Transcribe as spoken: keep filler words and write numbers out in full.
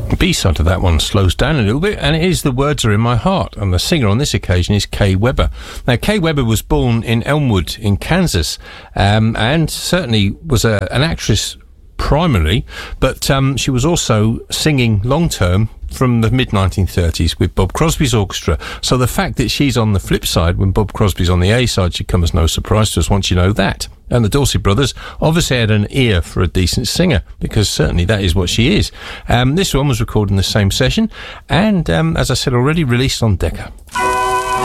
The B-side of that one slows down a little bit, and it is The Words Are in My Heart, and the singer on this occasion is Kay Webber. Now, Kay Webber was born in Elmwood in Kansas, um, and certainly was a, an actress primarily, but um, she was also singing long-term from the mid nineteen thirties with Bob Crosby's orchestra. So the fact that she's on the flip side when Bob Crosby's on the A side should come as no surprise to us once you know that. And the Dorsey brothers obviously had an ear for a decent singer, because certainly that is what she is. Um, this one was recorded in the same session, and um, as I said already, released on Decca.